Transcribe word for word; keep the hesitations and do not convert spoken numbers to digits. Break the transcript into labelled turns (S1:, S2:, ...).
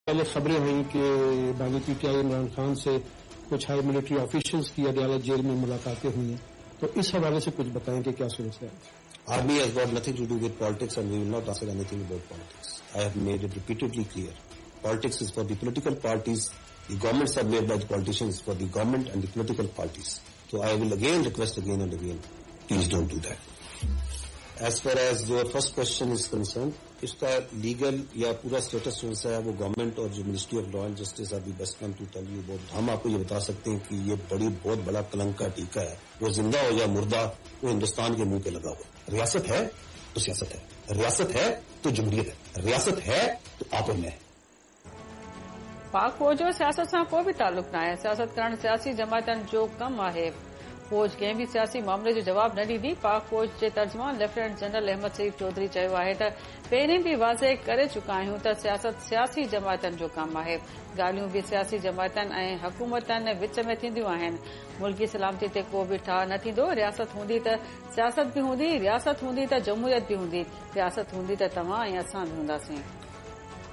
S1: पहले खबरें हुई कि बागी पीटीआई इमरान खान से कुछ हाई मिलिट्री ऑफिशियल्स की अदालत जेल में मुलाकातें हुई, तो इस हवाले से कुछ बताएं कि क्या सूरत है।
S2: Army has got nothing to do with politics and we will not answer anything about politics. I have made it repeatedly clear. Politics is for the political parties. The governments are made by the politicians for the government and the political parties. So I will again request again and again, please don't do that. As far as your first question is concerned, इसका legal या पूरा status जो है वो government और जो ministry of law and justice are the best man to tell you about. हम आपको ये बता सकते हैं कि ये बड़ी बहुत बड़ा कलंक का टीका है, वो जिंदा हो या मुर्दा वो हिंदुस्तान के मुंह पे लगा हुआ। रियासत है तो सियासत है, रियासत है तो जमहूरियत है, रियासत है तो आप और मैं।
S3: पाक फौज जो सियासत सां को भी ताल्लुक न आहे। सियासत करण सियासी जमातनि जो कमु आहे। फौज कंहिं बि सियासी मामले जो जवाब न ॾींदी। पाक फौज जे तर्जुमान लेफ्टिनेंट जनरल अहमद सईद चौधरी चयो आहे त पहिरीं बि वाज़े करे चुका आहियूं त सियासत सियासी जमातनि जो कमु आहे। ॻाल्हियूं बि सियासी जमातनि ऐं हुकूमतनि विच में थींदियूं आहिनि। मुल्की सलामती ते को बि ठाह न थींदो। रियासत हूंदी त सियासत बि हूंदी, रियासत हूंदी त जमहूरियत बि हूंदी, रियासत हूंदी त तव्हां ऐं असां बि हूंदासीं।